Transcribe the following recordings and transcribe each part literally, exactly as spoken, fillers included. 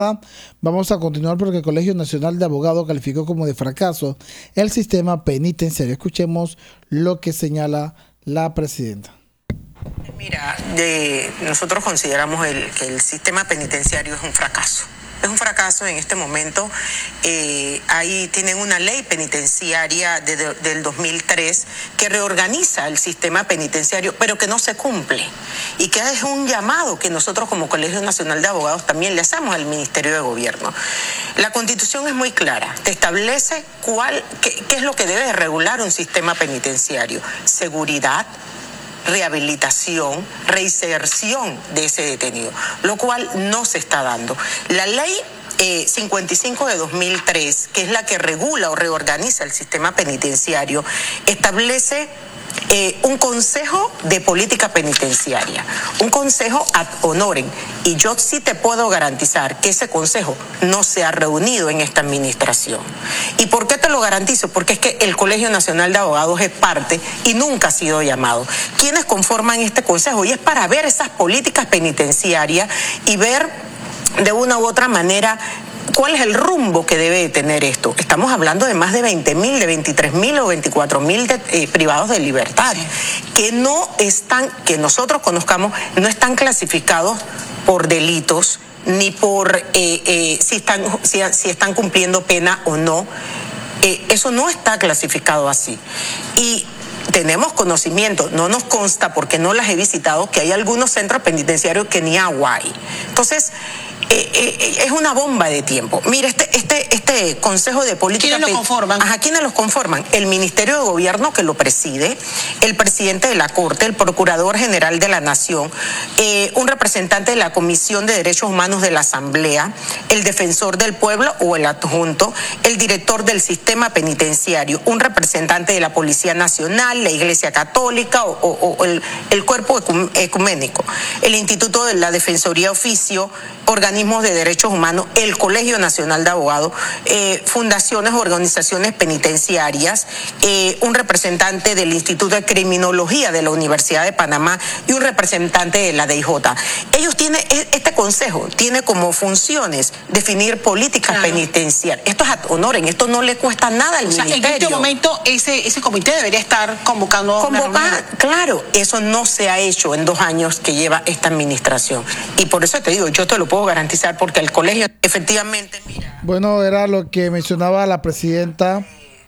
Vamos a continuar porque el Colegio Nacional de Abogados calificó como de fracaso el sistema penitenciario. Escuchemos lo que señala la presidenta. Mira, de, nosotros consideramos el, que el sistema penitenciario es un fracaso. Es un fracaso en este momento. Eh, ahí tienen una ley penitenciaria de, de, del dos mil tres que reorganiza el sistema penitenciario, pero que no se cumple. Y que es un llamado que nosotros como Colegio Nacional de Abogados también le hacemos al Ministerio de Gobierno. La Constitución es muy clara. Te establece cuál, qué, qué es lo que debe regular un sistema penitenciario. Seguridad, rehabilitación, reinserción de ese detenido, lo cual no se está dando. La ley eh, cincuenta y cinco de dos mil tres, que es la que regula o reorganiza el sistema penitenciario, establece Eh, un consejo de política penitenciaria, un consejo ad honorem, y yo sí te puedo garantizar que ese consejo no se ha reunido en esta administración. ¿Y por qué te lo garantizo? Porque es que el Colegio Nacional de Abogados es parte y nunca ha sido llamado. ¿Quiénes conforman este consejo? Y es para ver esas políticas penitenciarias y ver de una u otra manera ¿cuál es el rumbo que debe tener esto? Estamos hablando de más de veinte mil, de veintitrés mil o veinticuatro mil eh, privados de libertad, que no están, que nosotros conozcamos, no están clasificados por delitos, ni por eh, eh, si, están, si, si están cumpliendo pena o no. Eh, eso no está clasificado así. Y tenemos conocimiento, no nos consta porque no las he visitado, que hay algunos centros penitenciarios que ni agua hay. Entonces, Eh, eh, es una bomba de tiempo. Mira, este, este, este Consejo de Política... ¿Quiénes lo conforman? Ajá, ¿quiénes los conforman? El Ministerio de Gobierno, que lo preside, el presidente de la Corte, el Procurador General de la Nación, eh, un representante de la Comisión de Derechos Humanos de la Asamblea, el Defensor del Pueblo o el adjunto, el director del sistema penitenciario, un representante de la Policía Nacional, la Iglesia Católica o, o, o el, el Cuerpo Ecuménico, el Instituto de la Defensoría Oficio, organismos de derechos humanos, el Colegio Nacional de Abogados, eh, fundaciones, organizaciones penitenciarias, eh, un representante del Instituto de Criminología de la Universidad de Panamá y un representante de la D I J. Ellos tienen, este consejo tiene como funciones definir políticas claro. penitenciarias. Esto es ad honorem, esto no le cuesta nada al o sea, ministerio. En este momento ese, ese comité debería estar convocando a una reunión. Claro, eso no se ha hecho en dos años que lleva esta administración. Y por eso te digo, yo te lo puedo garantizar porque el colegio efectivamente mira. Bueno, era lo que mencionaba la presidenta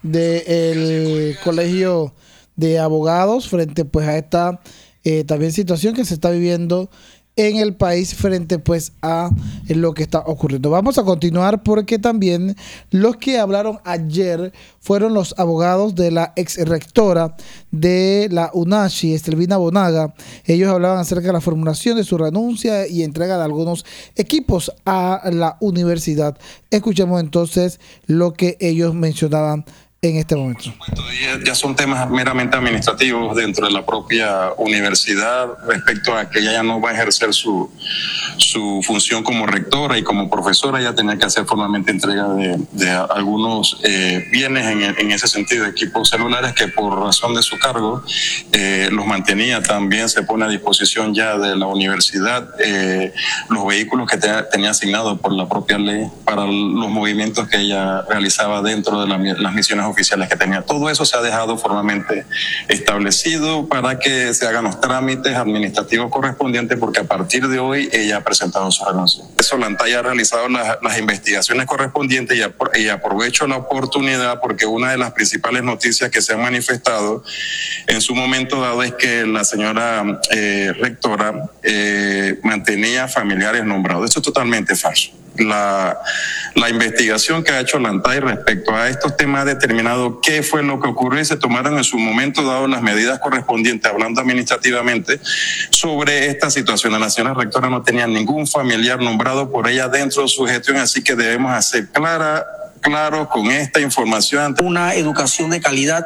del Colegio de Abogados frente pues a esta eh, también situación que se está viviendo en el país frente pues a lo que está ocurriendo. Vamos a continuar porque también los que hablaron ayer fueron los abogados de la ex rectora de la UNACHI, Estelvina Bonaga. Ellos hablaban acerca de la formulación de su renuncia y entrega de algunos equipos a la universidad. Escuchemos entonces lo que ellos mencionaban en este momento. Ya son temas meramente administrativos dentro de la propia universidad respecto a que ella ya no va a ejercer su, su función como rectora y como profesora. Ya tenía que hacer formalmente entrega de, de algunos eh, bienes en, en ese sentido, equipos celulares que por razón de su cargo eh, los mantenía. También se pone a disposición ya de la universidad eh, los vehículos que te, tenía asignados por la propia ley para los movimientos que ella realizaba dentro de la, las misiones oficiales que tenía. Todo eso se ha dejado formalmente establecido para que se hagan los trámites administrativos correspondientes, porque a partir de hoy ella ha presentado su renuncia. Solantay ha realizado las, las investigaciones correspondientes y, apro y aprovecho la oportunidad porque una de las principales noticias que se han manifestado en su momento dado es que la señora eh, rectora eh, mantenía familiares nombrados. Eso es totalmente falso. La, la investigación que ha hecho Lantay respecto a estos temas ha determinado qué fue lo que ocurrió y se tomaron en su momento dado las medidas correspondientes, hablando administrativamente, sobre esta situación. La señora rectora no tenía ningún familiar nombrado por ella dentro de su gestión, así que debemos hacer clara, claro con esta información. Una educación de calidad,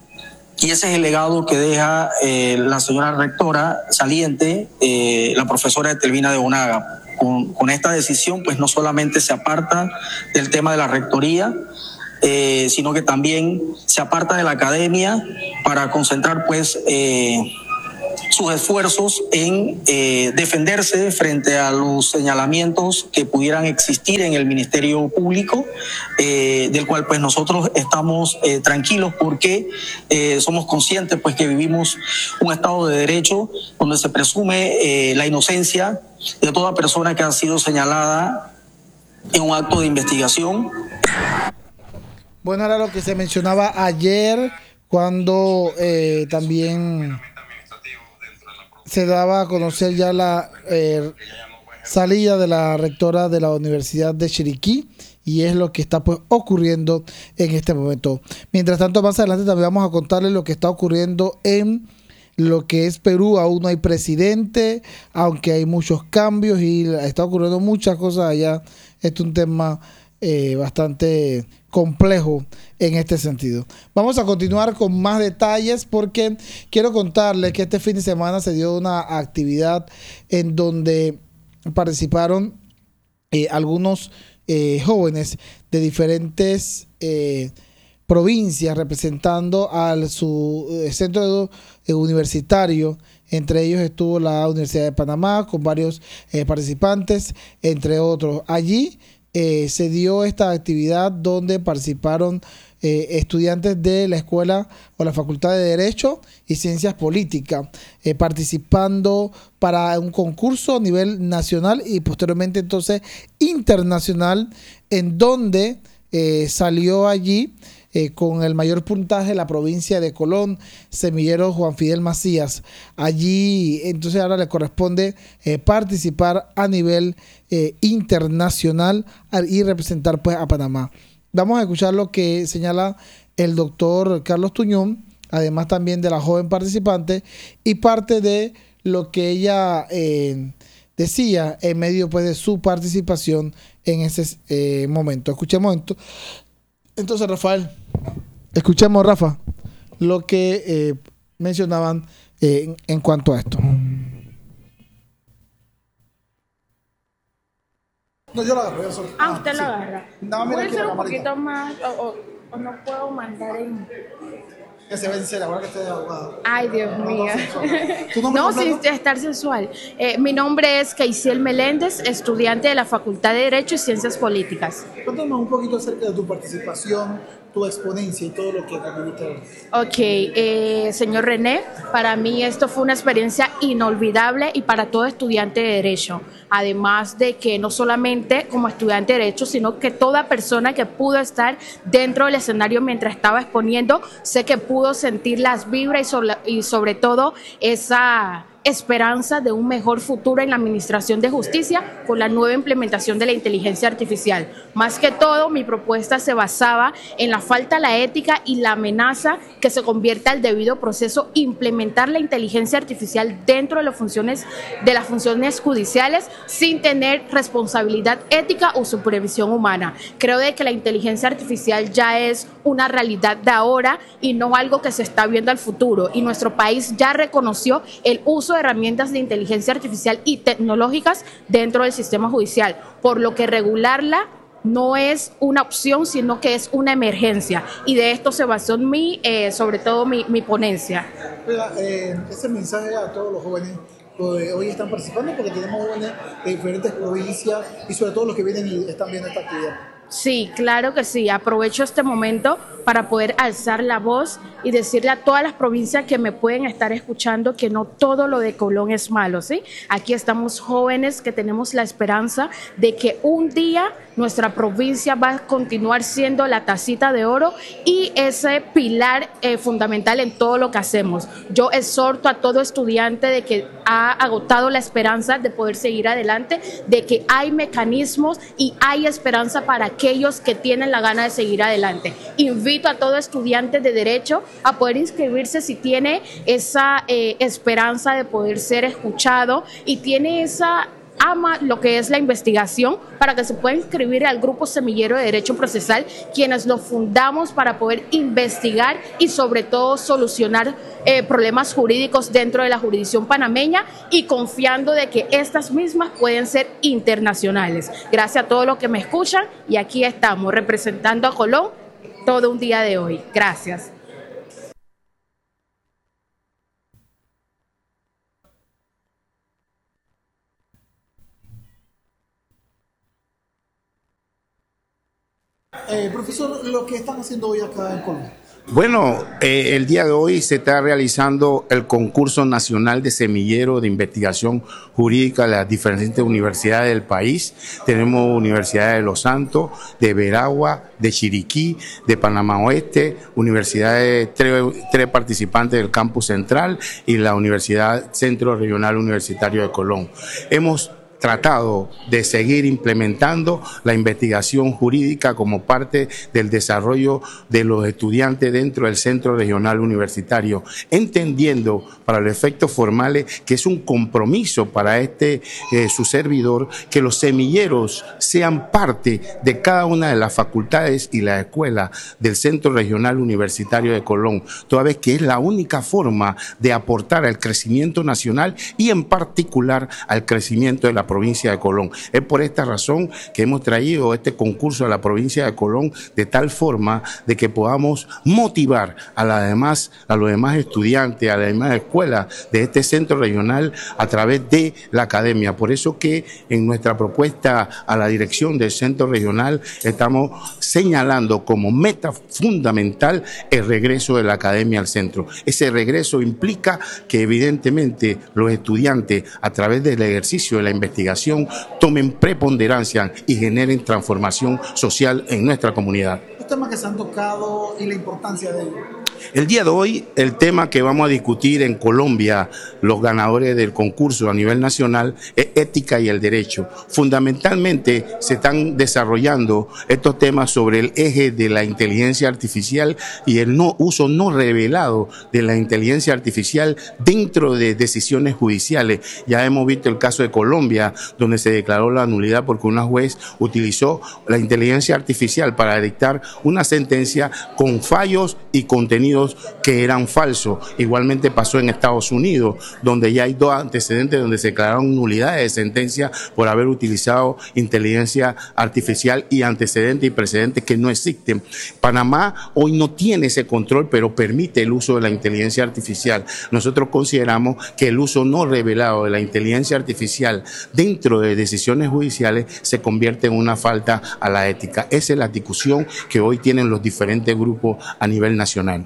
y ese es el legado que deja eh, la señora rectora saliente, eh, la profesora Estelvina de Bonaga. Con, con esta decisión, pues no solamente se aparta del tema de la rectoría, eh, sino que también se aparta de la academia para concentrar, pues, eh, sus esfuerzos en eh, defenderse frente a los señalamientos que pudieran existir en el Ministerio Público, eh, del cual pues nosotros estamos eh, tranquilos porque eh, somos conscientes pues que vivimos un Estado de Derecho donde se presume eh, la inocencia de toda persona que ha sido señalada en un acto de investigación. Bueno, era lo que se mencionaba ayer cuando eh, también se daba a conocer ya la eh, salida de la rectora de la Universidad de Chiriquí, y es lo que está pues ocurriendo en este momento. Mientras tanto, más adelante también vamos a contarles lo que está ocurriendo en lo que es Perú. Aún no hay presidente, aunque hay muchos cambios y está ocurriendo muchas cosas allá. Este es un tema eh, bastante complejo en este sentido. Vamos a continuar con más detalles porque quiero contarles que este fin de semana se dio una actividad en donde participaron eh, algunos eh, jóvenes de diferentes eh, provincias representando al su eh, centro eh, universitario. Entre ellos estuvo la Universidad de Panamá con varios eh, participantes, entre otros. Allí eh, se dio esta actividad donde participaron eh, estudiantes de la escuela o la Facultad de Derecho y Ciencias Políticas, eh, participando para un concurso a nivel nacional y posteriormente entonces internacional, en donde eh, salió allí Eh, con el mayor puntaje la provincia de Colón, semillero Juan Fidel Macías. Allí entonces ahora le corresponde eh, participar a nivel eh, internacional y representar pues a Panamá. Vamos a escuchar lo que señala el doctor Carlos Tuñón, además también de la joven participante, y parte de lo que ella eh, decía en medio pues de su participación en ese eh, momento. Escuchemos entonces. Entonces, Rafael, escuchemos, Rafa, lo que eh, mencionaban eh, en, en cuanto a esto. No, yo la agarro. Yo solo. Ah, usted la agarra. No, mira ¿Puede aquí ser la un camarita. poquito más o, o, o no puedo mandar en... Que se ve en serio, ahora que esté de abogado. Ay, Dios mío. ¿Tu nombre No, sin completo? estar sensual. Eh, mi nombre es Keisiel Meléndez, estudiante de la Facultad de Derecho y Ciencias Políticas. Cuéntame un poquito acerca de tu participación, tu exponencia y todo lo que conviviste. Ok, eh, señor René, para mí esto fue una experiencia inolvidable y para todo estudiante de Derecho. Además de que no solamente como estudiante de Derecho, sino que toda persona que pudo estar dentro del escenario mientras estaba exponiendo, sé que pudo sentir las vibras y sobre, y sobre todo esa esperanza de un mejor futuro en la administración de justicia con la nueva implementación de la inteligencia artificial. Más que todo, mi propuesta se basaba en la falta de la ética y la amenaza que se convierta al debido proceso implementar la inteligencia artificial dentro de las funciones de las funciones judiciales sin tener responsabilidad ética o supervisión humana. Creo de que la inteligencia artificial ya es una realidad de ahora y no algo que se está viendo al futuro, y nuestro país ya reconoció el uso de herramientas de inteligencia artificial y tecnológicas dentro del sistema judicial, por lo que regularla no es una opción, sino que es una emergencia, y de esto se basó en mí, eh, sobre todo mi, mi ponencia. Mira, eh, ese mensaje a todos los jóvenes que hoy están participando, porque tenemos jóvenes de diferentes provincias y sobre todo los que vienen y están viendo esta actividad. Sí, claro que sí. Aprovecho este momento para poder alzar la voz y decirle a todas las provincias que me pueden estar escuchando que no todo lo de Colón es malo, ¿sí? Aquí estamos jóvenes que tenemos la esperanza de que un día nuestra provincia va a continuar siendo la tacita de oro y ese pilar eh, fundamental en todo lo que hacemos. Yo exhorto a todo estudiante de que ha agotado la esperanza de poder seguir adelante, de que hay mecanismos y hay esperanza para aquellos que tienen la gana de seguir adelante. Invito a todo estudiante de Derecho a poder inscribirse si tiene esa eh, esperanza de poder ser escuchado y tiene esa ama lo que es la investigación, para que se pueda inscribir al Grupo Semillero de Derecho Procesal, quienes lo fundamos para poder investigar y sobre todo solucionar eh, problemas jurídicos dentro de la jurisdicción panameña, y confiando de que estas mismas pueden ser internacionales. Gracias a todos los que me escuchan, y aquí estamos representando a Colón todo un día de hoy. Gracias. Eh, profesor, lo que están haciendo hoy acá en Colombia. Bueno, eh, el día de hoy se está realizando el concurso nacional de semillero de investigación jurídica de las diferentes universidades del país. Tenemos Universidad de Los Santos, de Veragua, de Chiriquí, de Panamá Oeste, universidades, tres, tres participantes del campus central y la Universidad Centro Regional Universitario de Colón. Hemos tratado de seguir implementando la investigación jurídica como parte del desarrollo de los estudiantes dentro del Centro Regional Universitario, entendiendo para los efectos formales que es un compromiso para este eh, su servidor que los semilleros sean parte de cada una de las facultades y las escuelas del Centro Regional Universitario de Colón, toda vez que es la única forma de aportar al crecimiento nacional y en particular al crecimiento de la provincia de Colón. Es por esta razón que hemos traído este concurso a la provincia de Colón de tal forma de que podamos motivar a, la demás, a los demás estudiantes, a las demás escuelas de este centro regional a través de la academia. Por eso que en nuestra propuesta a la dirección del centro regional estamos señalando como meta fundamental el regreso de la academia al centro. Ese regreso implica que evidentemente los estudiantes a través del ejercicio de la investigación tomen preponderancia y generen transformación social en nuestra comunidad. Los temas que se han tocado y la importancia de ellos. El día de hoy, el tema que vamos a discutir en Colombia, los ganadores del concurso a nivel nacional, es ética y el derecho. Fundamentalmente se están desarrollando estos temas sobre el eje de la inteligencia artificial y el no uso no revelado de la inteligencia artificial dentro de decisiones judiciales. Ya hemos visto el caso de Colombia, donde se declaró la nulidad porque una juez utilizó la inteligencia artificial para dictar una sentencia con fallos y contenidos que eran falsos. Igualmente pasó en Estados Unidos, donde ya hay dos antecedentes donde se declararon nulidades de sentencia por haber utilizado inteligencia artificial y antecedentes y precedentes que no existen. Panamá hoy no tiene ese control, pero permite el uso de la inteligencia artificial. Nosotros consideramos que el uso no revelado de la inteligencia artificial dentro de decisiones judiciales se convierte en una falta a la ética. Esa es la discusión que hoy tienen los diferentes grupos a nivel nacional.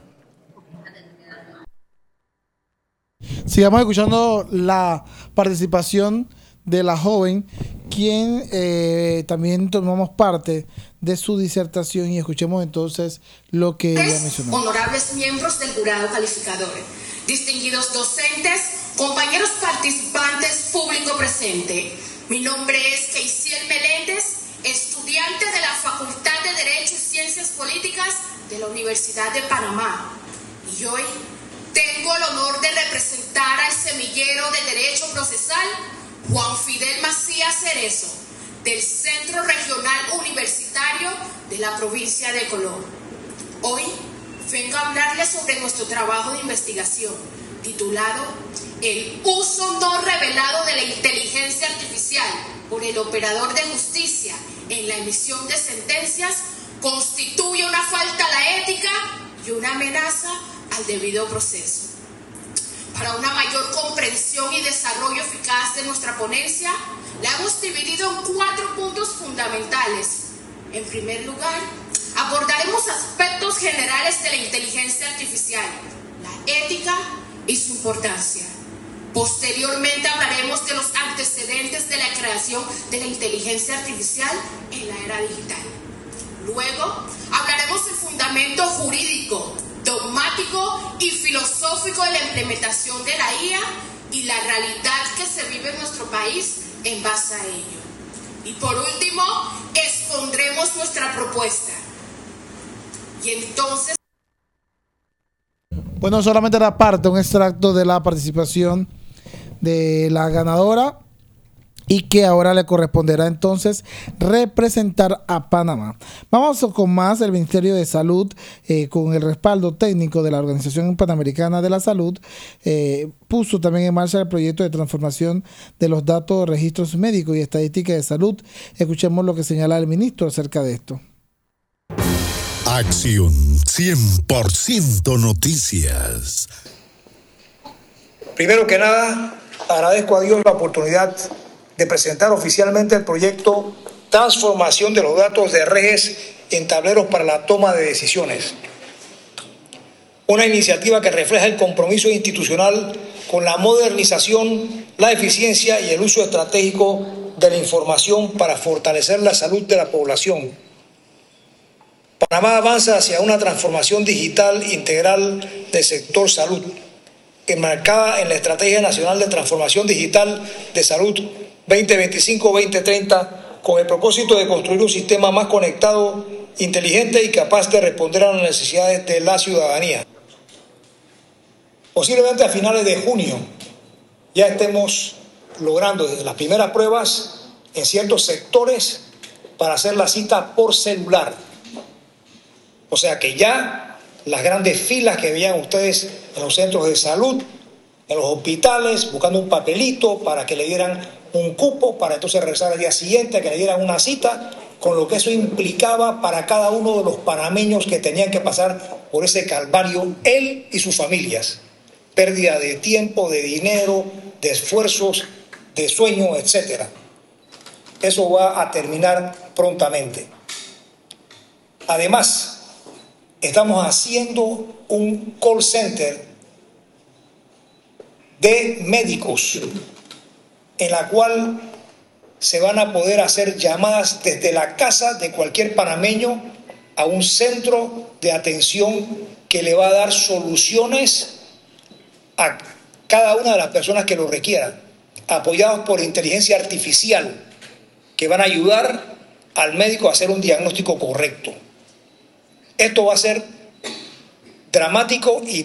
Sigamos escuchando la participación de la joven, quien eh, también tomamos parte de su disertación, y escuchemos entonces lo que ella mencionó. Honorables miembros del jurado calificador, distinguidos docentes, compañeros participantes, público presente. Mi nombre es Keisiel Meléndez, estudiante de la Facultad de Derecho y Ciencias Políticas de la Universidad de Panamá. Y hoy tengo el honor de representar al semillero de Derecho Procesal Juan Fidel Macías Cerezo, del Centro Regional Universitario de la provincia de Colón. Hoy vengo a hablarles sobre nuestro trabajo de investigación, titulado El uso no revelado de la inteligencia artificial por el operador de justicia en la emisión de sentencias constituye una falta a la ética y una amenaza al debido proceso. Para una mayor comprensión y desarrollo eficaz de nuestra ponencia, la hemos dividido en cuatro puntos fundamentales. En primer lugar, abordaremos aspectos generales de la inteligencia artificial, la ética y su importancia. Posteriormente hablaremos de los antecedentes de la creación de la inteligencia artificial en la era digital. Luego, hablaremos del fundamento jurídico, dogmático y filosófico de la implementación de la I A y la realidad que se vive en nuestro país en base a ello. Y por último, expondremos nuestra propuesta. Y entonces... Bueno, solamente era parte, un extracto de la participación de la ganadora, y que ahora le corresponderá entonces representar a Panamá. Vamos con más. El Ministerio de Salud, eh, con el respaldo técnico de la Organización Panamericana de la Salud, eh, puso también en marcha el proyecto de transformación de los datos, registros médicos y estadísticas de salud. Escuchemos lo que señala el ministro acerca de esto. Acción cien por ciento Noticias. Primero que nada, agradezco a Dios la oportunidad de presentar oficialmente el proyecto Transformación de los datos de redes en tableros para la toma de decisiones. Una iniciativa que refleja el compromiso institucional con la modernización, la eficiencia y el uso estratégico de la información para fortalecer la salud de la población. Panamá avanza hacia una transformación digital integral del sector salud, enmarcada en la Estrategia Nacional de Transformación Digital de Salud veinte veinticinco a veinte treinta, con el propósito de construir un sistema más conectado, inteligente y capaz de responder a las necesidades de la ciudadanía. Posiblemente a finales de junio ya estemos logrando desde las primeras pruebas en ciertos sectores para hacer la cita por celular. O sea que ya las grandes filas que veían ustedes en los centros de salud, en los hospitales, buscando un papelito para que le dieran un cupo, para entonces regresar al día siguiente, que le dieran una cita, con lo que eso implicaba para cada uno de los panameños que tenían que pasar por ese calvario, él y sus familias. Pérdida de tiempo, de dinero, de esfuerzos, de sueño, etcétera. Eso va a terminar prontamente. Además, estamos haciendo un call center de médicos en la cual se van a poder hacer llamadas desde la casa de cualquier panameño a un centro de atención que le va a dar soluciones a cada una de las personas que lo requieran, apoyados por inteligencia artificial, que van a ayudar al médico a hacer un diagnóstico correcto. Esto va a ser dramático y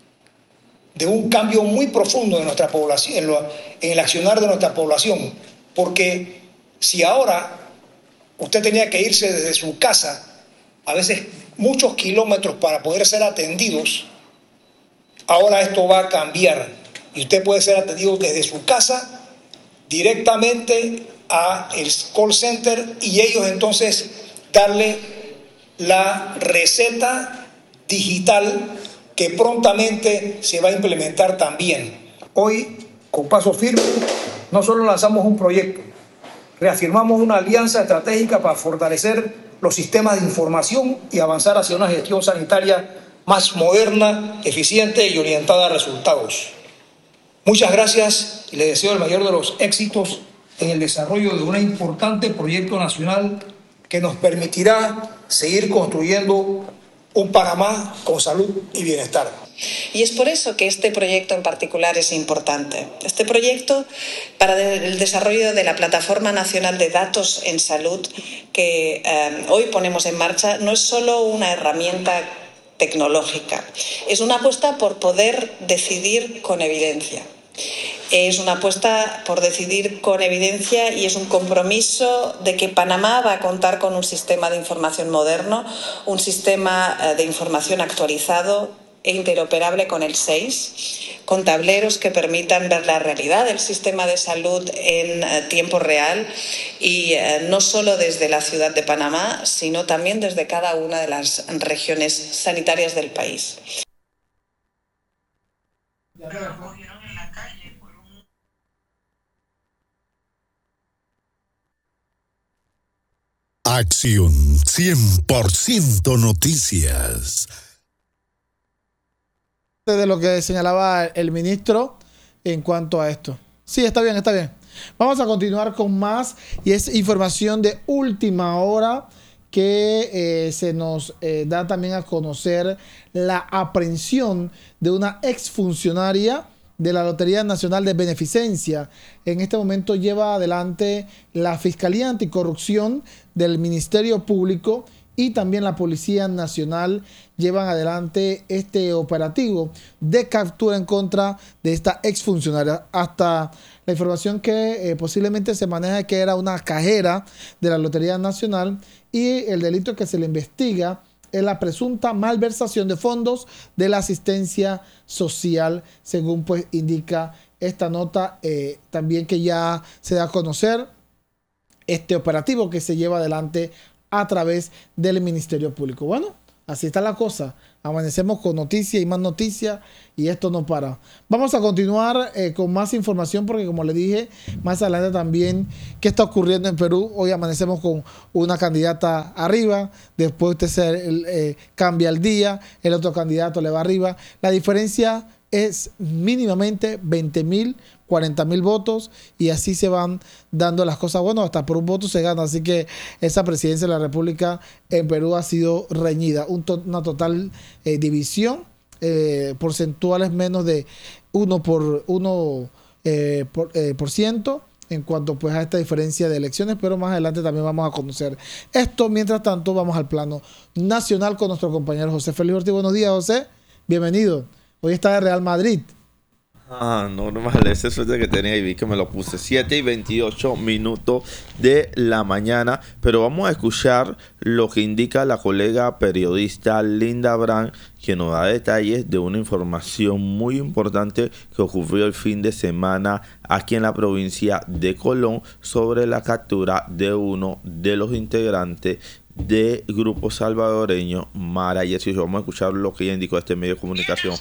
de un cambio muy profundo en nuestra población, en, lo, en el accionar de nuestra población, porque si ahora usted tenía que irse desde su casa, a veces muchos kilómetros para poder ser atendidos, ahora esto va a cambiar y usted puede ser atendido desde su casa directamente a el call center y ellos entonces darle la receta digital que prontamente se va a implementar también. Hoy, con paso firme, no solo lanzamos un proyecto, reafirmamos una alianza estratégica para fortalecer los sistemas de información y avanzar hacia una gestión sanitaria más moderna, eficiente y orientada a resultados. Muchas gracias y les deseo el mayor de los éxitos en el desarrollo de un importante proyecto nacional que nos permitirá seguir construyendo un Panamá con salud y bienestar. Y es por eso que este proyecto en particular es importante. Este proyecto para el desarrollo de la Plataforma Nacional de Datos en Salud que eh, hoy ponemos en marcha no es solo una herramienta tecnológica, es una apuesta por poder decidir con evidencia. Es una apuesta por decidir con evidencia y es un compromiso de que Panamá va a contar con un sistema de información moderno, un sistema de información actualizado e interoperable con el seis, con tableros que permitan ver la realidad del sistema de salud en tiempo real y no solo desde la ciudad de Panamá, sino también desde cada una de las regiones sanitarias del país. Acción cien por ciento Noticias. De lo que señalaba el ministro en cuanto a esto. Sí, está bien, está bien. Vamos a continuar con más y es información de última hora que eh, se nos eh, da también a conocer la aprehensión de una exfuncionaria de la Lotería Nacional de Beneficencia. En este momento lleva adelante la Fiscalía Anticorrupción del Ministerio Público y también la Policía Nacional llevan adelante este operativo de captura en contra de esta exfuncionaria. Hasta la información que eh, posiblemente se maneja que era una cajera de la Lotería Nacional y el delito que se le investiga es la presunta malversación de fondos de la asistencia social, según pues indica esta nota, eh, también que ya se da a conocer este operativo que se lleva adelante a través del Ministerio Público. Bueno, Así está la cosa. Amanecemos con noticias y más noticias y esto no para. Vamos a continuar eh, con más información porque, como le dije, más adelante también qué está ocurriendo en Perú. Hoy amanecemos con una candidata arriba, después usted se, eh, cambia el día, el otro candidato le va arriba. La diferencia es mínimamente veinte mil, cuarenta mil votos y así se van dando las cosas. Bueno, hasta por un voto se gana, así que esa presidencia de la República en Perú ha sido reñida, un to una total eh, división, eh, porcentuales menos de uno por uno eh, por, eh, por ciento en cuanto pues a esta diferencia de elecciones, pero más adelante también vamos a conocer esto. Mientras tanto, vamos al plano nacional con nuestro compañero José Félix Ortiz. Buenos días, José, bienvenido. Hoy está de Real Madrid. Ah, normal, ese suerte que tenía y vi que me lo puse. siete y veintiocho minutos de la mañana. Pero vamos a escuchar lo que indica la colega periodista Linda Brand, que nos da detalles de una información muy importante que ocurrió el fin de semana aquí en la provincia de Colón sobre la captura de uno de los integrantes del grupo salvadoreño Mara y Jesús. Vamos a escuchar lo que ella indicó a este medio de comunicación.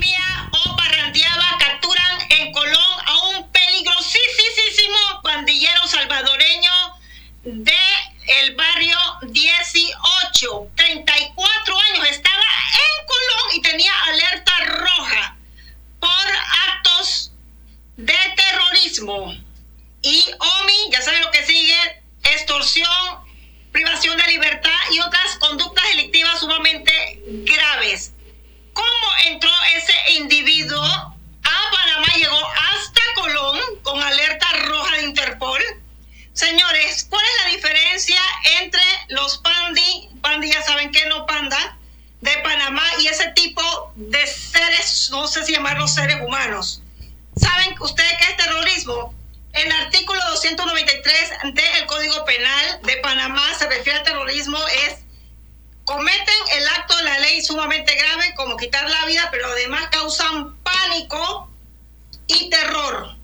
De el barrio dieciocho, treinta y cuatro años, estaba en Colón y tenía alerta roja por actos de terrorismo y O M I, ya saben lo que sigue, extorsión, privación de libertad y otras conductas delictivas sumamente graves. ¿Cómo entró ese individuo a Panamá? Llegó hasta Colón con alerta roja de Interpol. Señores, ¿cuál es la diferencia entre los pandi, pandi ya saben que no panda, de Panamá y ese tipo de seres, no sé si llamarlos seres humanos? ¿Saben ustedes qué es terrorismo? El artículo doscientos noventa y tres del Código Penal de Panamá se refiere al terrorismo, es cometen el acto de la ley sumamente grave como quitar la vida, pero además causan pánico y terror.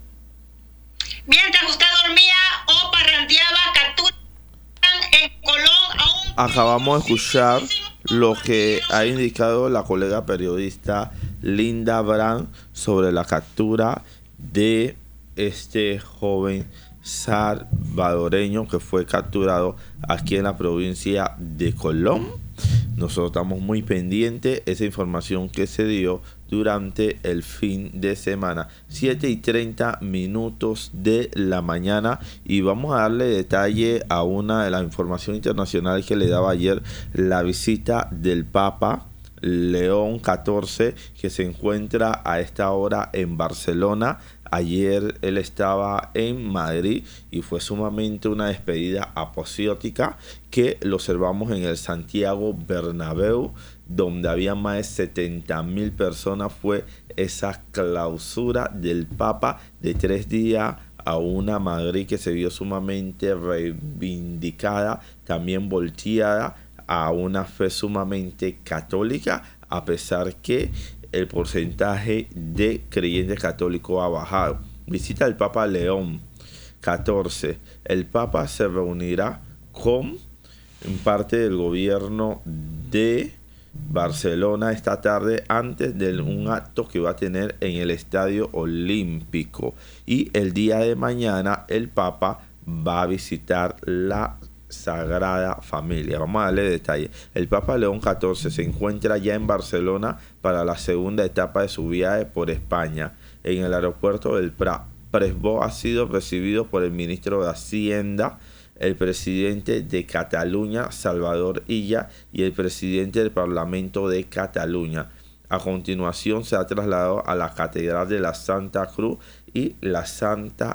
Mientras usted dormía o parrandeaba, capturan en Colón a un... Acabamos de escuchar lo que ha indicado la colega periodista Linda Brand sobre la captura de este joven salvadoreño que fue capturado aquí en la provincia de Colón. Nosotros estamos muy pendientes de esa información que se dio durante el fin de semana. siete y treinta minutos de la mañana y vamos a darle detalle a una de las informaciones internacionales que le daba ayer, la visita del Papa León catorce, que se encuentra a esta hora en Barcelona. Ayer él estaba en Madrid y fue sumamente una despedida apoteótica que lo observamos en el Santiago Bernabéu, donde había más de setenta mil personas. Fue esa clausura del Papa de tres días a una Madrid que se vio sumamente reivindicada, también volteada a una fe sumamente católica, a pesar que el porcentaje de creyentes católicos ha bajado. Visita del Papa León catorce. El Papa se reunirá con parte del gobierno de Barcelona esta tarde antes de un acto que va a tener en el Estadio Olímpico. Y el día de mañana el Papa va a visitar la Sagrada Familia. Vamos a darle detalles. El Papa León catorce se encuentra ya en Barcelona para la segunda etapa de su viaje por España. En el aeropuerto del Prat, Presbó ha sido recibido por el ministro de Hacienda, el presidente de Cataluña, Salvador Illa, y el presidente del Parlamento de Cataluña. A continuación se ha trasladado a la Catedral de la Santa Cruz y la Santa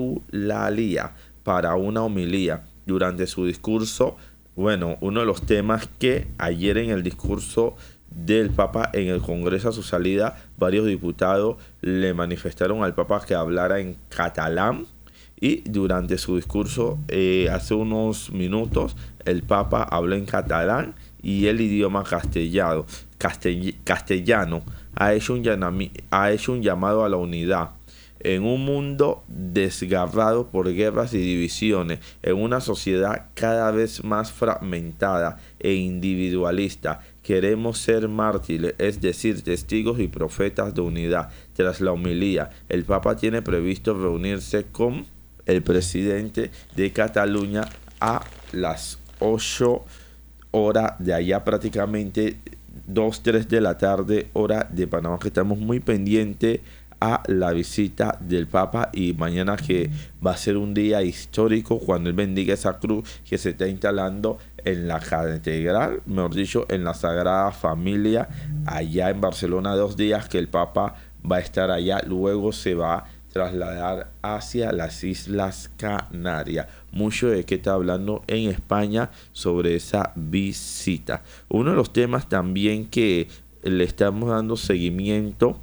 Eulalia para una homilía. Durante su discurso, bueno, uno de los temas que ayer en el discurso del Papa en el Congreso a su salida, varios diputados le manifestaron al Papa que hablara en catalán, y durante su discurso eh, hace unos minutos el Papa habló en catalán y el idioma castellano, castell, castellano ha, hecho un llamami, ha hecho un llamado a la unidad En un mundo desgarrado por guerras y divisiones, en una sociedad cada vez más fragmentada e individualista, queremos ser mártires, es decir, testigos y profetas de unidad. Tras la homilía, el Papa tiene previsto reunirse con el presidente de Cataluña a las ocho horas de allá, prácticamente dos, tres de la tarde, hora de Panamá, que estamos muy pendientes a la visita del Papa, y mañana que va a ser un día histórico cuando él bendiga esa cruz que se está instalando en la catedral, mejor dicho, en la Sagrada Familia, allá en Barcelona, dos días que el Papa va a estar allá, luego se va a trasladar hacia las Islas Canarias. Mucho de qué está hablando en España sobre esa visita. Uno de los temas también que le estamos dando seguimiento,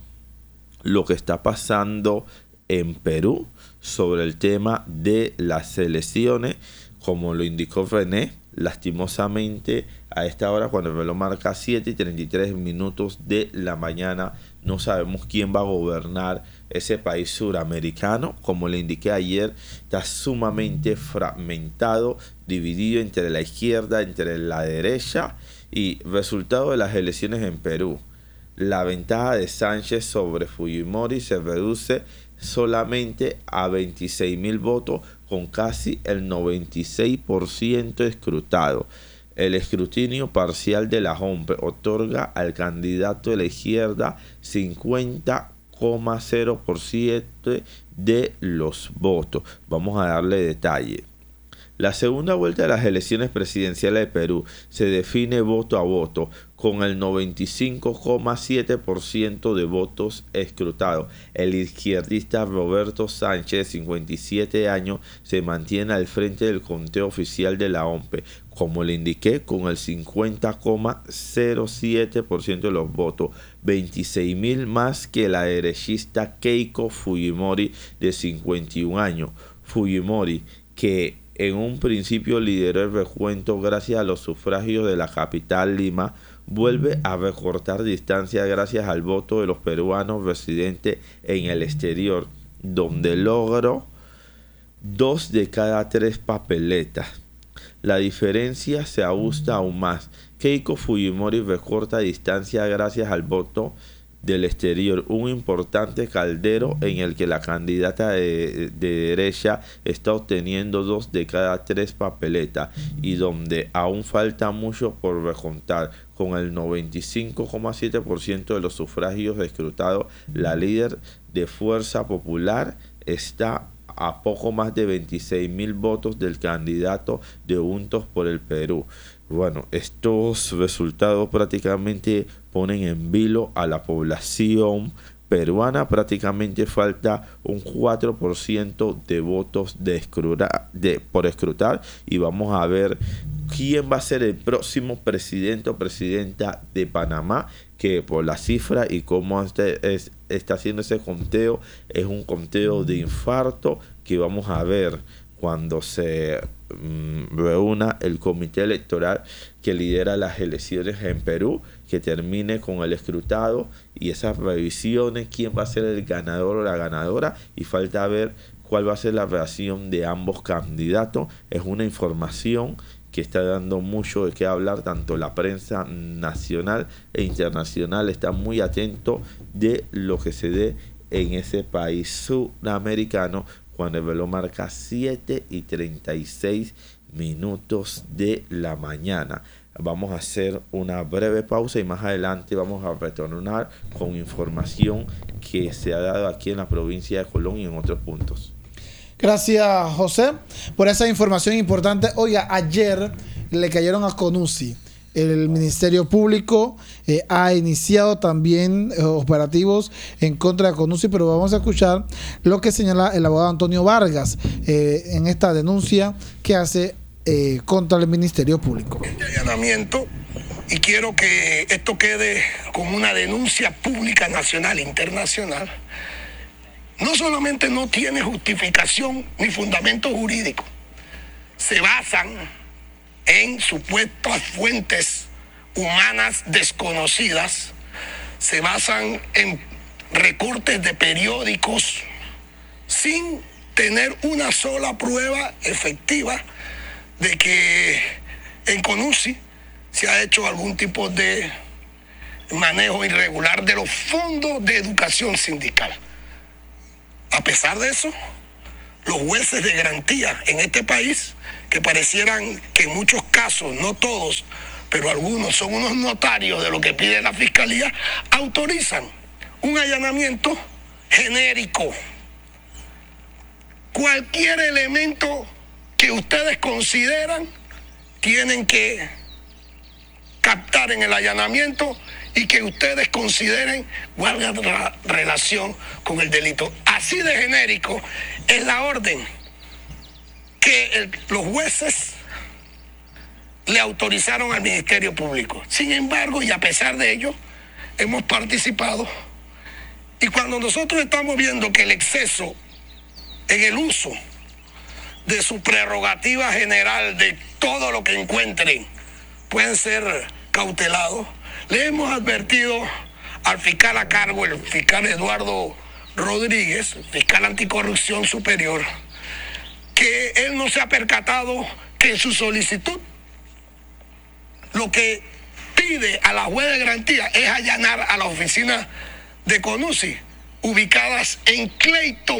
lo que está pasando en Perú sobre el tema de las elecciones, como lo indicó René, lastimosamente a esta hora, cuando el reloj marca siete y treinta y tres minutos de la mañana, no sabemos quién va a gobernar ese país suramericano. Como le indiqué ayer, está sumamente fragmentado, dividido entre la izquierda, entre la derecha. Y resultado de las elecciones en Perú: la ventaja de Sánchez sobre Fujimori se reduce solamente a veintiséis mil votos, con casi el noventa y seis por ciento escrutado. El escrutinio parcial de la OMPE otorga al candidato de la izquierda cincuenta coma cero por ciento de los votos. Vamos a darle detalle. La segunda vuelta de las elecciones presidenciales de Perú se define voto a voto, con el noventa y cinco coma siete por ciento de votos escrutados. El izquierdista Roberto Sánchez, de cincuenta y siete años, se mantiene al frente del conteo oficial de la OMPE, como le indiqué, con el cincuenta coma cero siete por ciento de los votos, veintiséis mil más que la derechista Keiko Fujimori, de cincuenta y un años. Fujimori, que en un principio lideró el recuento gracias a los sufragios de la capital Lima, vuelve a recortar distancia gracias al voto de los peruanos residentes en el exterior, donde logró dos de cada tres papeletas. La diferencia se ajusta aún más. Keiko Fujimori recorta distancia gracias al voto del exterior, un importante caldero en el que la candidata de, de derecha está obteniendo dos de cada tres papeletas, y donde aún falta mucho por recontar. Con el noventa y cinco coma siete por ciento de los sufragios escrutados, la líder de Fuerza Popular está a poco más de veintiséis mil votos del candidato de Juntos por el Perú. Bueno, estos resultados prácticamente ponen en vilo a la población peruana. Prácticamente falta un cuatro por ciento de votos de escrutar, de, por escrutar, y vamos a ver quién va a ser el próximo presidente o presidenta de Panamá, que por la cifra y cómo este es, está haciendo ese conteo, es un conteo de infarto que vamos a ver cuando se mm, reúna el comité electoral que lidera las elecciones en Perú, que termine con el escrutado y esas revisiones, quién va a ser el ganador o la ganadora, y falta ver cuál va a ser la reacción de ambos candidatos. Es una información que está dando mucho de qué hablar, tanto la prensa nacional e internacional está muy atento de lo que se dé en ese país suramericano, cuando el reloj marca siete y treinta y seis minutos de la mañana. Vamos a hacer una breve pausa y más adelante vamos a retornar con información que se ha dado aquí en la provincia de Colón y en otros puntos. Gracias, José, por esa información importante. Oiga, ayer le cayeron a Conusi. El Ministerio Público eh, ha iniciado también eh, operativos en contra de Conusi, pero vamos a escuchar lo que señala el abogado Antonio Vargas eh, en esta denuncia que hace eh, contra el Ministerio Público. Este allanamiento, y quiero que esto quede como una denuncia pública nacional e internacional, no solamente no tiene justificación ni fundamento jurídico, se basan en supuestas fuentes humanas desconocidas, se basan en recortes de periódicos sin tener una sola prueba efectiva de que en CONUSI se ha hecho algún tipo de manejo irregular de los fondos de educación sindical. A pesar de eso, los jueces de garantía en este país, que parecieran que en muchos casos, no todos, pero algunos son unos notarios de lo que pide la Fiscalía, autorizan un allanamiento genérico. Cualquier elemento que ustedes consideran tienen que captar en el allanamiento y que ustedes consideren guarda la relación con el delito. Así de genérico es la orden que el, los jueces le autorizaron al Ministerio Público. Sin embargo, y a pesar de ello, hemos participado. Y cuando nosotros estamos viendo que el exceso en el uso de su prerrogativa general de todo lo que encuentren pueden ser cautelados, le hemos advertido al fiscal a cargo, el fiscal Eduardo Rodríguez, fiscal anticorrupción superior, que él no se ha percatado que en su solicitud lo que pide a la juez de garantía es allanar a la oficina de CONUSI ubicadas en Clayton,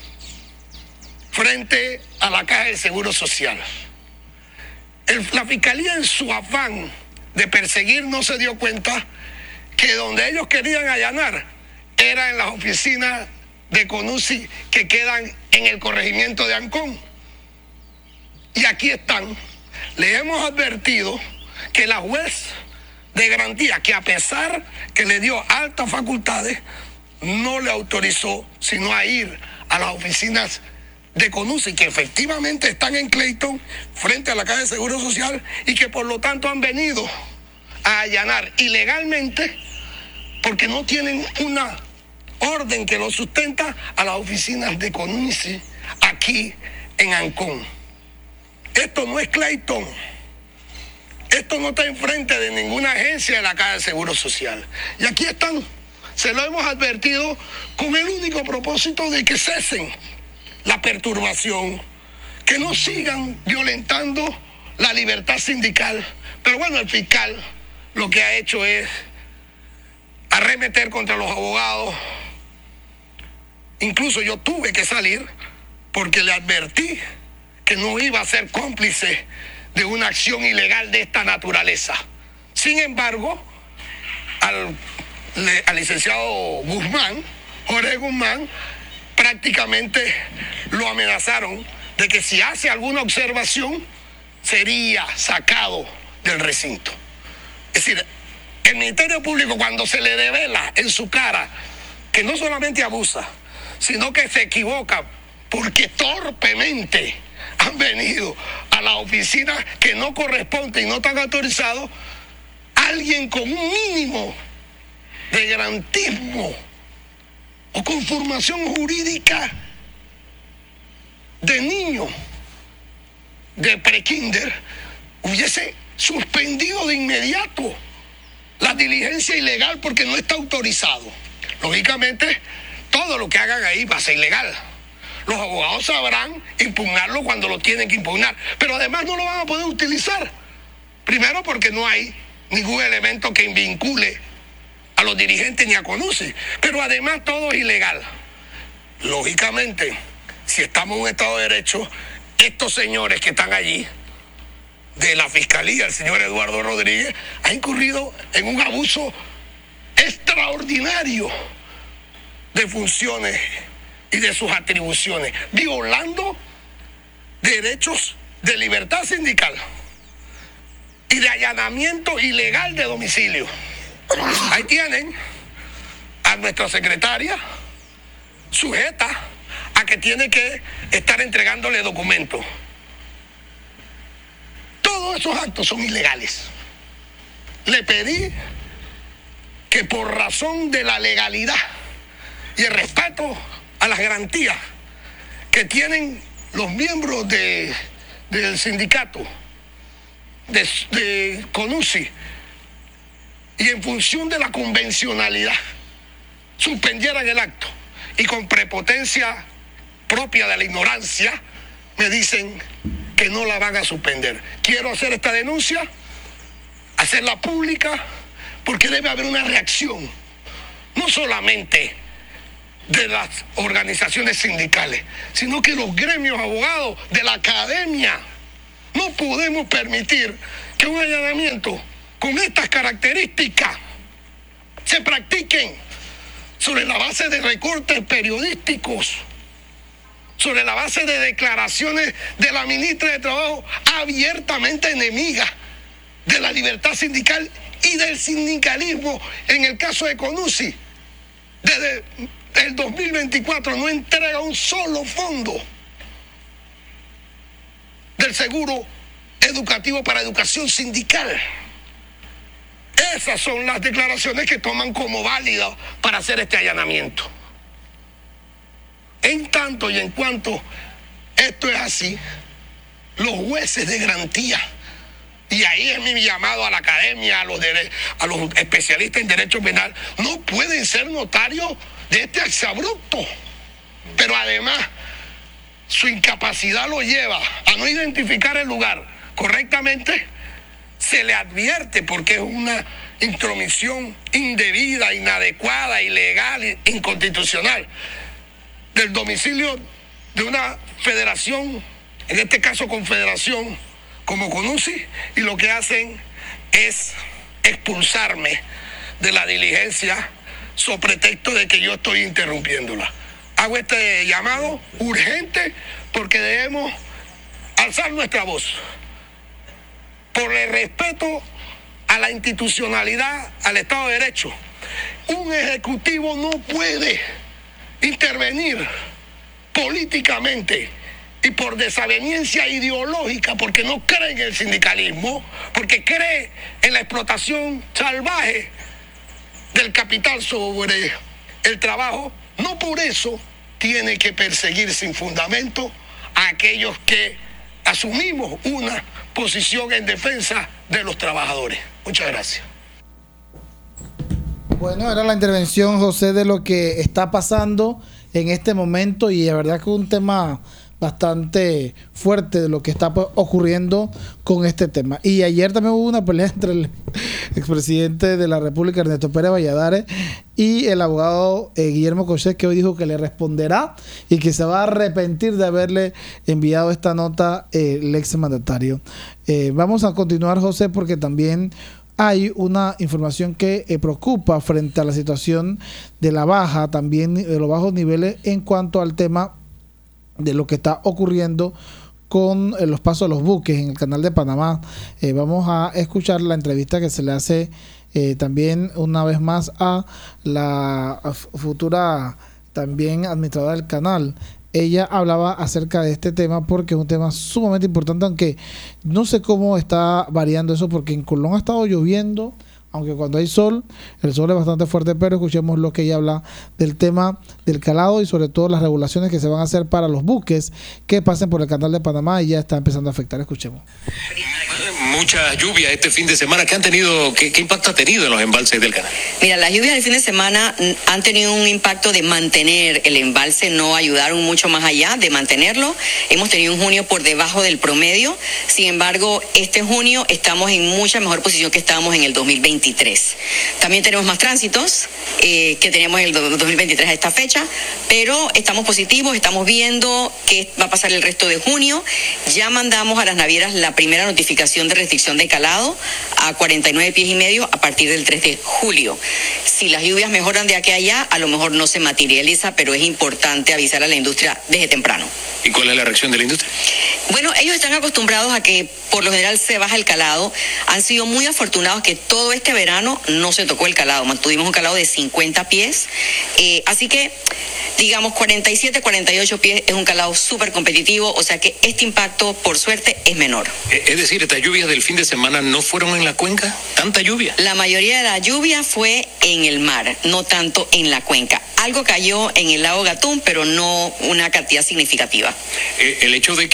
frente a la Caja de Seguro Social. El, la Fiscalía, en su afán de perseguir, no se dio cuenta que donde ellos querían allanar era en las oficinas de CONUSI que quedan en el corregimiento de Ancón. Y aquí están. Le hemos advertido que la juez de garantía, que a pesar que le dio altas facultades, no le autorizó sino a ir a las oficinas de CONUSI, que efectivamente están en Clayton, frente a la Caja de Seguro Social, y que por lo tanto han venido a allanar ilegalmente, porque no tienen una orden que lo sustenta, a las oficinas de CONUSI aquí en Ancón. Esto no es Clayton. Esto no está enfrente de ninguna agencia de la Caja de Seguro Social. Y aquí están. Se lo hemos advertido con el único propósito de que cesen la perturbación, que no sigan violentando la libertad sindical. Pero bueno, el fiscal lo que ha hecho es arremeter contra los abogados. Incluso yo tuve que salir porque le advertí que no iba a ser cómplice de una acción ilegal de esta naturaleza. Sin embargo, al, le, al licenciado Guzmán, Jorge Guzmán, prácticamente lo amenazaron de que si hace alguna observación sería sacado del recinto. Es decir, el Ministerio Público, cuando se le devela en su cara que no solamente abusa, sino que se equivoca porque torpemente han venido a la oficina que no corresponde y no están autorizados, alguien con un mínimo de garantismo o con formación jurídica de niño de prekinder hubiese suspendido de inmediato la diligencia ilegal porque no está autorizado. Lógicamente, todo lo que hagan ahí va a ser ilegal. Los abogados sabrán impugnarlo cuando lo tienen que impugnar, pero además no lo van a poder utilizar. Primero porque no hay ningún elemento que vincule a los dirigentes ni a CONUSI, pero además todo es ilegal. Lógicamente, si estamos en un Estado de Derecho, estos señores que están allí, de la Fiscalía, el señor Eduardo Rodríguez, ha incurrido en un abuso extraordinario de funciones y de sus atribuciones, violando derechos de libertad sindical y de allanamiento ilegal de domicilio. Ahí tienen a nuestra secretaria sujeta a que tiene que estar entregándole documentos. Todos esos actos son ilegales. Le pedí que por razón de la legalidad y el respeto a las garantías que tienen los miembros de, del sindicato de, de CONUSI, y en función de la convencionalidad suspendieran el acto, y con prepotencia propia de la ignorancia, me dicen que no la van a suspender. Quiero hacer esta denuncia, hacerla pública, porque debe haber una reacción, no solamente de las organizaciones sindicales, sino que los gremios abogados de la academia. No podemos permitir que un allanamiento con estas características se practiquen sobre la base de recortes periodísticos, sobre la base de declaraciones de la ministra de Trabajo abiertamente enemiga de la libertad sindical y del sindicalismo. En el caso de CONUSI, desde el dos mil veinticuatro no entrega un solo fondo del seguro educativo para educación sindical. Esas son las declaraciones que toman como válidas para hacer este allanamiento. En tanto y en cuanto esto es así, los jueces de garantía, y ahí es mi llamado a la academia, a los, dere- a los especialistas en derecho penal, no pueden ser notarios de este exabrupto. Pero además, su incapacidad lo lleva a no identificar el lugar correctamente. Se le advierte porque es una intromisión indebida, inadecuada, ilegal, inconstitucional del domicilio de una federación, en este caso confederación como CONUSI, y lo que hacen es expulsarme de la diligencia so pretexto de que yo estoy interrumpiéndola. Hago este llamado urgente porque debemos alzar nuestra voz por el respeto a la institucionalidad, al Estado de Derecho. Un ejecutivo no puede intervenir políticamente y por desaveniencia ideológica, porque no cree en el sindicalismo, porque cree en la explotación salvaje del capital sobre el trabajo. No por eso tiene que perseguir sin fundamento a aquellos que asumimos una posición en defensa de los trabajadores. Muchas gracias. Bueno, era la intervención, José, de lo que está pasando en este momento, y la verdad que es un tema bastante fuerte de lo que está ocurriendo con este tema. Y ayer también hubo una pelea entre el expresidente de la República, Ernesto Pérez Valladares, y el abogado eh, Guillermo Cochet, que hoy dijo que le responderá y que se va a arrepentir de haberle enviado esta nota eh, el ex mandatario. Eh, vamos a continuar, José, porque también hay una información que eh, preocupa frente a la situación de la baja, también de los bajos niveles en cuanto al tema de lo que está ocurriendo con eh, los pasos de los buques en el canal de Panamá. Eh, vamos a escuchar la entrevista que se le hace eh, también una vez más a la a futura también administradora del canal. Ella hablaba acerca de este tema porque es un tema sumamente importante, aunque no sé cómo está variando eso, porque en Colón ha estado lloviendo, aunque cuando hay sol, el sol es bastante fuerte, pero escuchemos lo que ella habla del tema del calado y sobre todo las regulaciones que se van a hacer para los buques que pasen por el canal de Panamá, y ya está empezando a afectar. Escuchemos. Mucha lluvia este fin de semana. ¿Qué han tenido, qué, qué impacto ha tenido en los embalses del canal? Mira, las lluvias del fin de semana han tenido un impacto de mantener el embalse, no ayudaron mucho más allá de mantenerlo. Hemos tenido un junio por debajo del promedio. Sin embargo, este junio estamos en mucha mejor posición que estábamos en el dos mil veintitrés. También tenemos más tránsitos eh, que teníamos en el dos mil veintitrés a esta fecha, pero estamos positivos, estamos viendo qué va a pasar el resto de junio. Ya mandamos a las navieras la primera notificación de restricción de calado a cuarenta y nueve pies y medio a partir del tres de julio. Si las lluvias mejoran de aquí a allá, a lo mejor no se materializa, pero es importante avisar a la industria desde temprano. ¿Y cuál es la reacción de la industria? Bueno, ellos están acostumbrados a que por lo general se baja el calado. Han sido muy afortunados que todo este verano no se tocó el calado. Mantuvimos un calado de cincuenta pies. Eh, así que, digamos, cuarenta y siete, cuarenta y ocho pies es un calado súper competitivo. O sea que este impacto, por suerte, es menor. Es decir, estas lluvias del fin de semana no fueron en la cuenca. ¿Tanta lluvia? La mayoría de la lluvia fue en el mar, no tanto en la cuenca. Algo cayó en el lago Gatún, pero no una cantidad significativa. Eh, el hecho de que se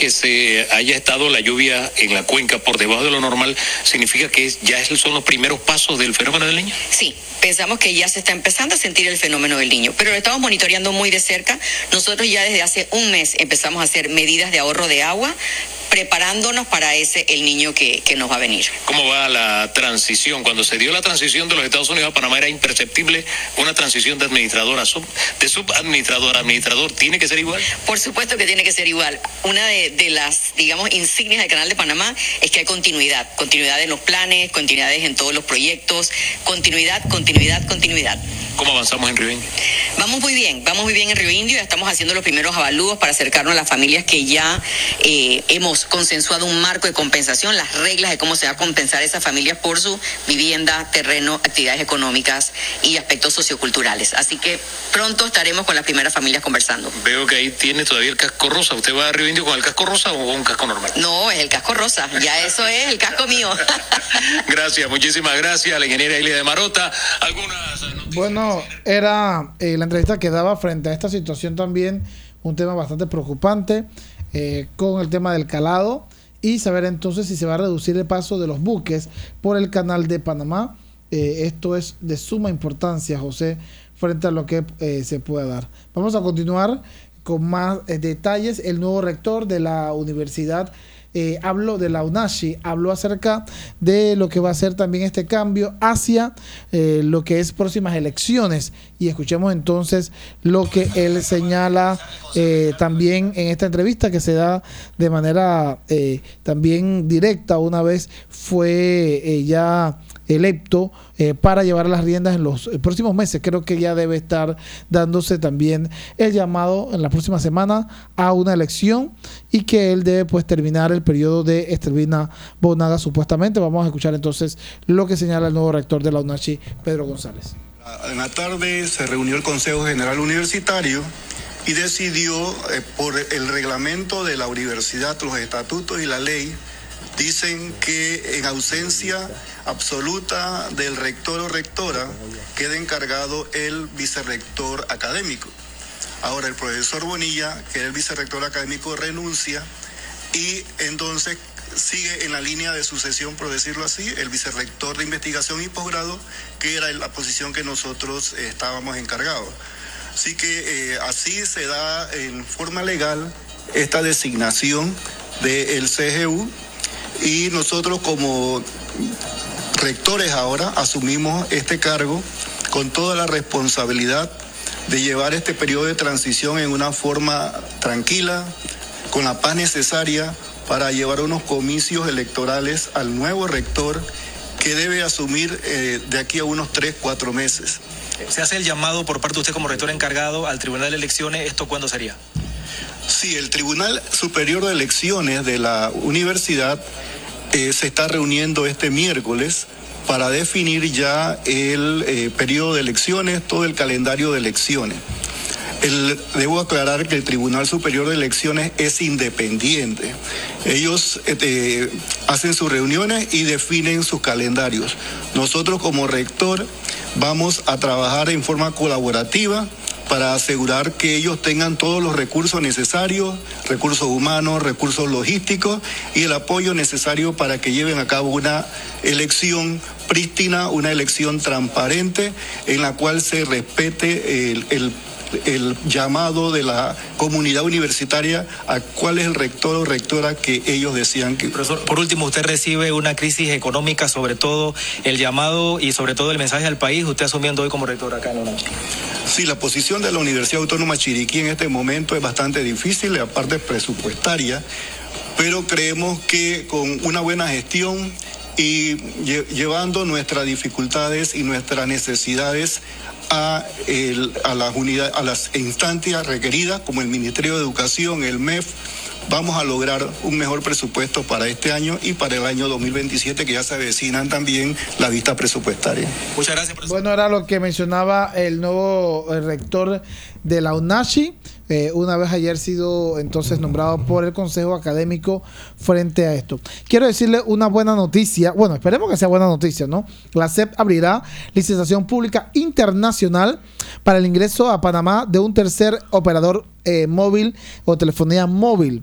que haya estado la lluvia en la cuenca por debajo de lo normal, ¿significa que ya son los primeros pasos del fenómeno del Niño? Sí, pensamos que ya se está empezando a sentir el fenómeno del Niño, pero lo estamos monitoreando muy de cerca. Nosotros ya desde hace un mes empezamos a hacer medidas de ahorro de agua, preparándonos para ese el Niño que, que nos va a venir. ¿Cómo va la transición? Cuando se dio la transición de los Estados Unidos a Panamá era imperceptible una transición de administrador a sub, de subadministrador a administrador. ¿Tiene que ser igual? Por supuesto que tiene que ser igual. Una de, de las, digamos, insignias del Canal de Panamá es que hay continuidad. Continuidad en los planes, continuidades en todos los proyectos, continuidad, continuidad, continuidad. ¿Cómo avanzamos en Río Indio? Vamos muy bien, vamos muy bien en Río Indio. Ya estamos haciendo los primeros avalúos para acercarnos a las familias que ya eh, hemos consensuado un marco de compensación, las reglas de cómo se va a compensar a esas familias por su vivienda, terreno, actividades económicas y aspectos socioculturales. Así que pronto estaremos con las primeras familias conversando. Veo que ahí tiene todavía el casco rosa. ¿Usted va a Río Indio con el casco rosa o con un casco normal? No, es el casco rosa. Ya eso es el casco mío. Gracias, muchísimas gracias a la ingeniera Elia de Marota. Algunas noticias. Bueno, era eh, la entrevista que daba frente a esta situación también, un tema bastante preocupante. Eh, con el tema del calado y saber entonces si se va a reducir el paso de los buques por el canal de Panamá. Eh, esto es de suma importancia, José, frente a lo que eh, se pueda dar. Vamos a continuar con más eh, detalles. El nuevo rector de la universidad eh, habló de la UNACHI, habló acerca de lo que va a ser también este cambio hacia eh, lo que es próximas elecciones, y escuchemos entonces lo que él señala eh, también en esta entrevista que se da de manera eh, también directa una vez fue eh, ya electo eh, para llevar las riendas en los próximos meses. Creo que ya debe estar dándose también el llamado en la próxima semana a una elección y que él debe pues terminar el periodo de Estelvina Bonaga supuestamente. Vamos a escuchar entonces lo que señala el nuevo rector de la UNACHI, Pedro González. En la tarde se reunió el Consejo General Universitario y decidió eh, por el reglamento de la universidad, los estatutos y la ley, dicen que en ausencia absoluta del rector o rectora queda encargado el vicerrector académico. Ahora el profesor Bonilla, que es el vicerrector académico, renuncia y entonces sigue en la línea de sucesión, por decirlo así, el vicerrector de investigación y posgrado, que era la posición que nosotros eh, estábamos encargados. Así que eh, así se da en forma legal esta designación del C G U. Y nosotros como rectores ahora asumimos este cargo con toda la responsabilidad de llevar este periodo de transición en una forma tranquila, con la paz necesaria para llevar unos comicios electorales al nuevo rector que debe asumir eh, de aquí a unos tres, cuatro meses. ¿Se hace el llamado por parte de usted como rector encargado al Tribunal de Elecciones? ¿Esto cuándo sería? Sí, el Tribunal Superior de Elecciones de la universidad eh, se está reuniendo este miércoles para definir ya el eh, periodo de elecciones, todo el calendario de elecciones. El, debo aclarar que el Tribunal Superior de Elecciones es independiente. Ellos eh, hacen sus reuniones y definen sus calendarios. Nosotros como rector vamos a trabajar en forma colaborativa para asegurar que ellos tengan todos los recursos necesarios, recursos humanos, recursos logísticos y el apoyo necesario para que lleven a cabo una elección prístina, una elección transparente en la cual se respete el, el el llamado de la comunidad universitaria a cuál es el rector o rectora que ellos decían que... Profesor, por último, usted recibe una crisis económica, sobre todo el llamado y sobre todo el mensaje al país, usted asumiendo hoy como rector acá en la UNACHI. Sí, la posición de la Universidad Autónoma Chiriquí en este momento es bastante difícil, aparte presupuestaria, pero creemos que con una buena gestión y lle- llevando nuestras dificultades y nuestras necesidades a, el, a, las unidades, a las instancias requeridas, como el Ministerio de Educación, el M E F, vamos a lograr un mejor presupuesto para este año y para el año dos mil veintisiete, que ya se avecinan también la vista presupuestaria. Muchas gracias, profesor. Bueno, era lo que mencionaba el nuevo el rector de la UNACHI, eh, una vez ayer sido entonces nombrado por el Consejo Académico frente a esto. Quiero decirle una buena noticia, bueno, esperemos que sea buena noticia, ¿no? La S E P abrirá licitación pública internacional para el ingreso a Panamá de un tercer operador eh, móvil o telefonía móvil.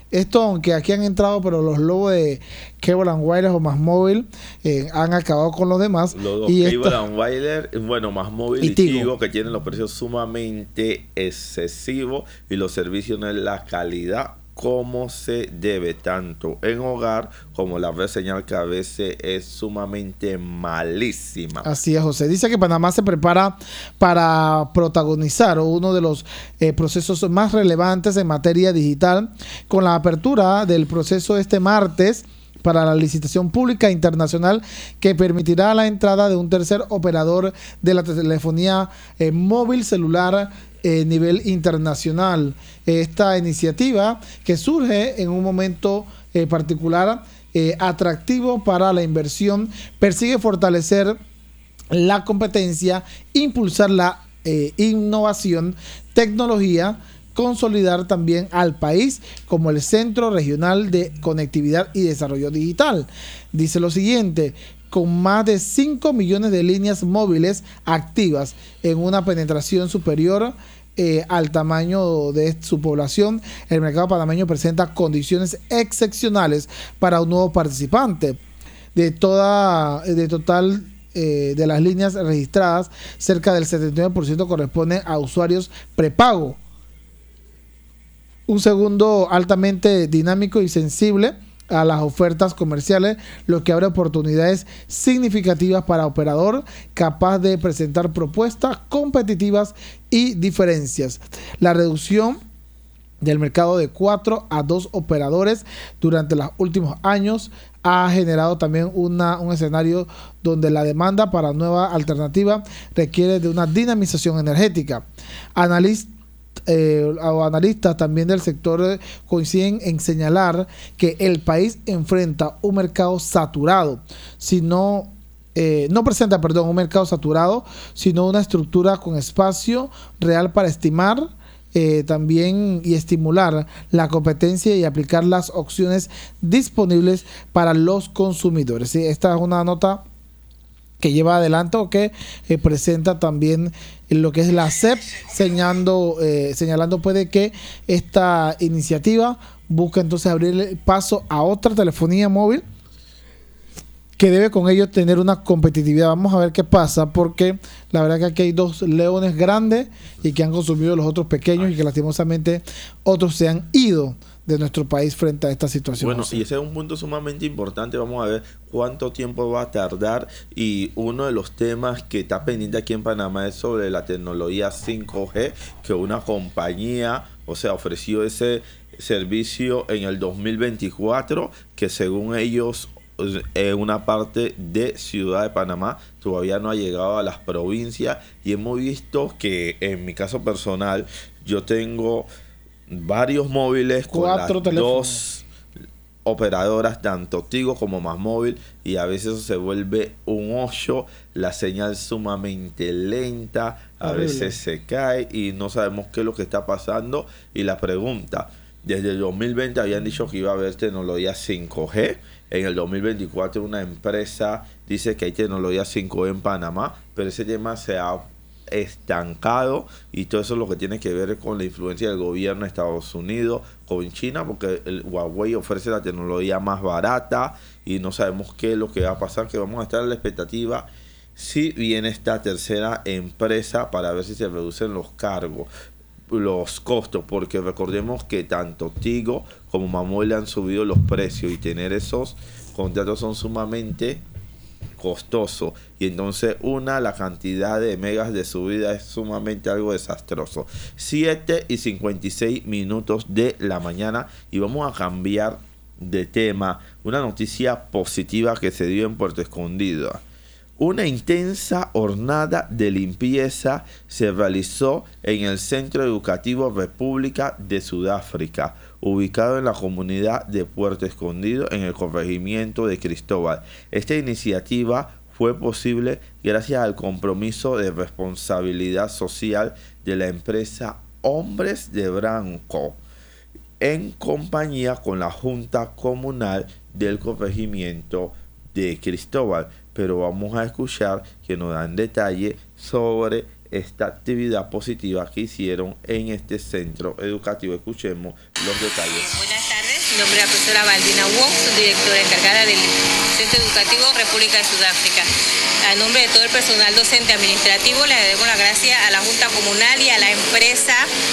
Esto, aunque aquí han entrado, pero los lobos de Cable and Wireless o Más Móvil eh, han acabado con los demás. Los dos y Cable esto, and Wireless, bueno, Más Móvil y y, Tigo. Tigo, que tienen los precios sumamente excesivos y los servicios no es la calidad como se debe, tanto en hogar como la red señal, que a veces es sumamente malísima. Así es, José. Dice que Panamá se prepara para protagonizar uno de los eh, procesos más relevantes en materia digital con la apertura del proceso este martes para la licitación pública internacional que permitirá la entrada de un tercer operador de la telefonía eh, móvil celular a nivel internacional. Esta iniciativa, que surge en un momento eh, particular eh, atractivo para la inversión, persigue fortalecer la competencia, impulsar la eh, innovación, tecnología, consolidar también al país como el centro regional de conectividad y desarrollo digital. Dice lo siguiente: con más de cinco millones de líneas móviles activas en una penetración superior eh, al tamaño de su población, el mercado panameño presenta condiciones excepcionales para un nuevo participante. De toda, de total eh, de las líneas registradas, cerca del setenta y nueve por ciento corresponden a usuarios prepago. Un segundo altamente dinámico y sensible a las ofertas comerciales, lo que abre oportunidades significativas para operador capaz de presentar propuestas competitivas y diferencias. La reducción del mercado de cuatro a dos operadores durante los últimos años ha generado también una, un escenario donde la demanda para nueva alternativa requiere de una dinamización energética. Analistas Eh, o analistas también del sector eh, coinciden en señalar que el país enfrenta un mercado saturado, si no, eh, no presenta, perdón, un mercado saturado, sino una estructura con espacio real para estimar eh, también y estimular la competencia y aplicar las opciones disponibles para los consumidores. ¿Sí? Esta es una nota que lleva adelante o que eh, presenta también lo que es la C E P, señalando, eh, señalando puede que esta iniciativa busca entonces abrir paso a otra telefonía móvil que debe con ello tener una competitividad. Vamos a ver qué pasa, porque la verdad que aquí hay dos leones grandes y que han consumido los otros pequeños y que lastimosamente otros se han ido de nuestro país frente a esta situación. Bueno, y ese es un punto sumamente importante. Vamos a ver cuánto tiempo va a tardar, y uno de los temas que está pendiente aquí en Panamá es sobre la tecnología cinco G, que una compañía, o sea, ofreció ese servicio en el dos mil veinticuatro, que según ellos en una parte de Ciudad de Panamá todavía no ha llegado a las provincias, y hemos visto que en mi caso personal yo tengo varios móviles con Cuatro las teléfonos. dos operadoras, tanto Tigo como Más Móvil, y a veces eso se vuelve un ocho, la señal sumamente lenta, a Horrible. veces se cae y no sabemos qué es lo que está pasando. Y la pregunta, desde el dos mil veinte habían dicho que iba a haber tecnología cinco G, en el dos mil veinticuatro una empresa dice que hay tecnología cinco G en Panamá, pero ese tema se ha estancado, y todo eso es lo que tiene que ver con la influencia del gobierno de Estados Unidos con China, porque el Huawei ofrece la tecnología más barata y no sabemos qué es lo que va a pasar, que vamos a estar a la expectativa si viene esta tercera empresa para ver si se reducen los cargos, los costos, porque recordemos que tanto Tigo como Más Móvil han subido los precios, y tener esos contratos son sumamente costoso, y entonces una la cantidad de megas de subida es sumamente algo desastroso. Siete y cincuenta y seis minutos de la mañana, y vamos a cambiar de tema. Una noticia positiva que se dio en Puerto Escondido. Una intensa jornada de limpieza se realizó en el Centro Educativo República de Sudáfrica, ubicado en la comunidad de Puerto Escondido, en el corregimiento de Cristóbal. Esta iniciativa fue posible gracias al compromiso de responsabilidad social de la empresa Hombres de Branco, en compañía con la Junta Comunal del corregimiento de Cristóbal. Pero vamos a escuchar que nos dan detalle sobre esta actividad positiva que hicieron en este centro educativo. Escuchemos los detalles. Buenas tardes. Mi nombre es la profesora Valdina Wong, soy directora encargada del Centro Educativo República de Sudáfrica. A nombre de todo el personal docente administrativo, le damos las gracias a la Junta Comunal y a la empresa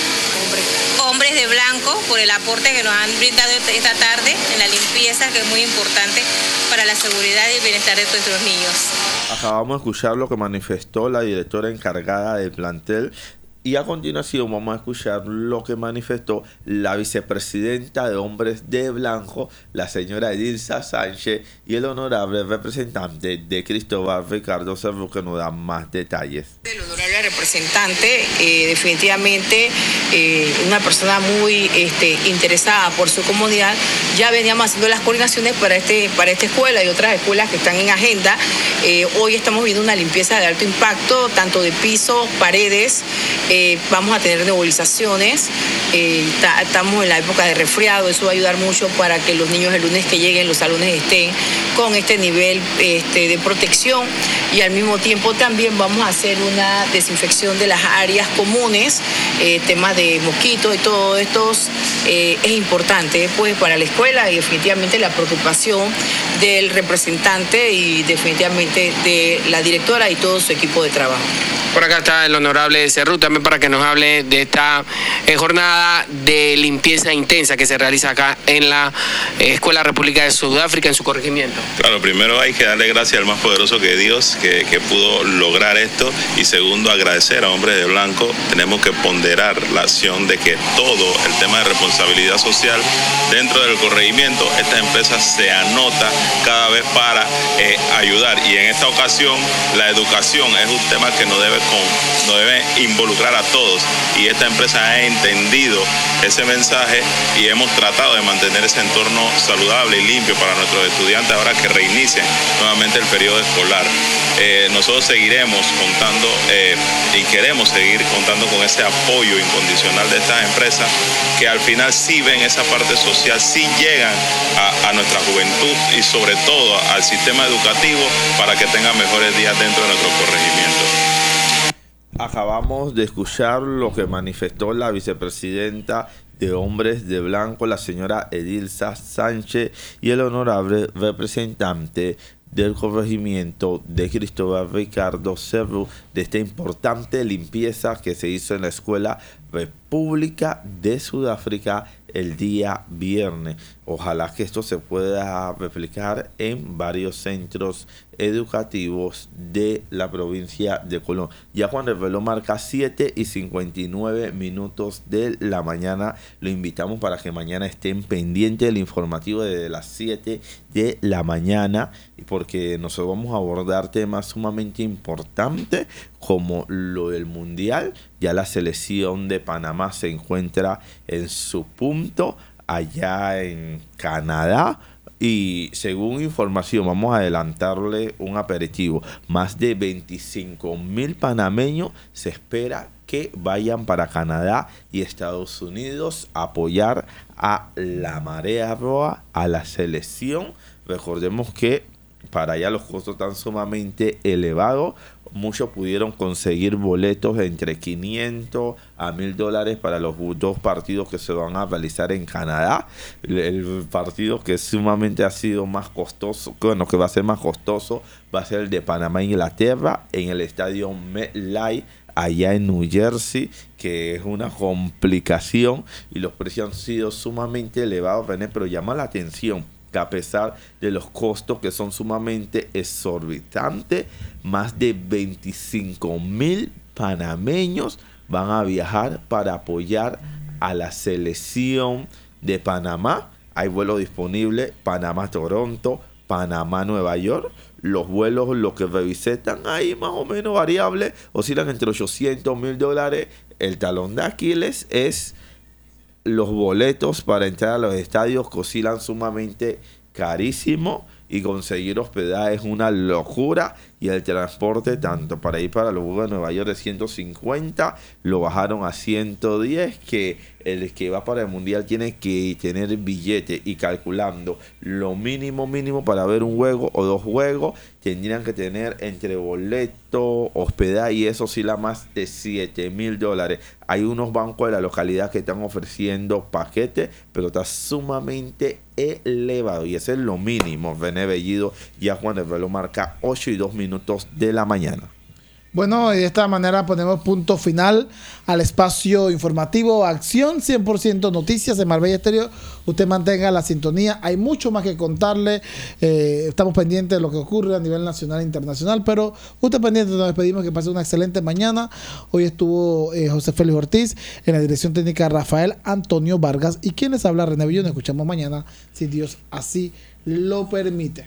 Hombres de Blanco por el aporte que nos han brindado esta tarde en la limpieza, que es muy importante para la seguridad y el bienestar de nuestros niños. Acabamos de escuchar lo que manifestó la directora encargada del plantel. Y a continuación vamos a escuchar lo que manifestó la vicepresidenta de Hombres de Blanco, la señora Edilza Sánchez, y el honorable representante de Cristóbal Ricardo Cerro, que nos da más detalles. El honorable representante, eh, definitivamente eh, una persona muy este, interesada por su comunidad. Ya veníamos haciendo las coordinaciones para, este, para esta escuela y otras escuelas que están en agenda. Eh, hoy estamos viendo una limpieza de alto impacto, tanto de pisos, paredes. Eh, vamos a tener nebulizaciones, eh, ta, estamos en la época de resfriado, eso va a ayudar mucho para que los niños el lunes que lleguen, los salones estén con este nivel este, de protección, y al mismo tiempo también vamos a hacer una desinfección de las áreas comunes, eh, temas de mosquitos y todo esto eh, es importante pues, para la escuela, y definitivamente la preocupación del representante y definitivamente de la directora y todo su equipo de trabajo. Por acá está el honorable Cerrú también para que nos hable de esta eh, jornada de limpieza intensa que se realiza acá en la eh, Escuela República de Sudáfrica en su corregimiento. Claro, primero hay que darle gracias al más poderoso que Dios que, que pudo lograr esto, y segundo agradecer a Hombres de Blanco. Tenemos que ponderar la acción de que todo el tema de responsabilidad social dentro del corregimiento, esta empresa se anota cada vez para eh, ayudar, y en esta ocasión la educación es un tema que nos debe Con, nos debe involucrar a todos, y esta empresa ha entendido ese mensaje y hemos tratado de mantener ese entorno saludable y limpio para nuestros estudiantes ahora que reinicien nuevamente el periodo escolar. Eh, nosotros seguiremos contando eh, y queremos seguir contando con ese apoyo incondicional de estas empresas, que al final sí ven esa parte social, sí llegan a, a nuestra juventud y sobre todo al sistema educativo para que tengan mejores días dentro de nuestro corregimiento. Acabamos de escuchar lo que manifestó la vicepresidenta de Hombres de Blanco, la señora Edilza Sánchez, y el honorable representante del corregimiento de Cristóbal Ricardo Cerro, de esta importante limpieza que se hizo en la Escuela República de Sudáfrica el día viernes. Ojalá que esto se pueda replicar en varios centros educativos de la provincia de Colón. Ya cuando el reloj marca siete y cincuenta y nueve minutos de la mañana, lo invitamos para que mañana estén pendientes del informativo desde las siete de la mañana, porque nosotros vamos a abordar temas sumamente importantes como lo del Mundial. Ya la selección de Panamá se encuentra en su punto allá en Canadá, y según información, vamos a adelantarle un aperitivo, más de veinticinco mil panameños se espera que vayan para Canadá y Estados Unidos a apoyar a la Marea Roja, a la selección. Recordemos que para allá los costos están sumamente elevados. Muchos pudieron conseguir boletos de entre quinientos a mil dólares para los dos partidos que se van a realizar en Canadá. El, el partido que sumamente ha sido más costoso, bueno, que va a ser más costoso, va a ser el de Panamá e Inglaterra en el estadio MetLife allá en New Jersey, que es una complicación, y los precios han sido sumamente elevados, René, pero llama la atención que a pesar de los costos que son sumamente exorbitantes, más de veinticinco mil panameños van a viajar para apoyar a la selección de Panamá. Hay vuelos disponibles, Panamá-Toronto, Panamá-Nueva York. Los vuelos, lo que revisé, están ahí más o menos variables, oscilan entre ochocientos mil dólares. El talón de Aquiles es los boletos para entrar a los estadios, que oscilan sumamente carísimo, y conseguir hospedaje es una locura, y el transporte tanto para ir para los Juegos de Nueva York de ciento cincuenta lo bajaron a ciento diez, que el que va para el Mundial tiene que tener billete, y calculando lo mínimo mínimo para ver un juego o dos juegos tendrían que tener entre boleto, hospedaje y eso sí la más de siete mil dólares. Hay unos bancos de la localidad que están ofreciendo paquetes, pero está sumamente elevado y ese es lo mínimo. René Bellido, ya cuando el reloj marca ocho y dos minutos de la mañana. Bueno, y de esta manera ponemos punto final al espacio informativo Acción cien por ciento Noticias en Marbella Estéreo. Usted mantenga la sintonía, hay mucho más que contarle, eh, estamos pendientes de lo que ocurre a nivel nacional e internacional, pero usted pendiente, nos despedimos, que pase una excelente mañana. Hoy estuvo eh, José Félix Ortiz, en la dirección técnica Rafael Antonio Vargas, y quien les habla, René Bellido. Nos escuchamos mañana, si Dios así lo permite.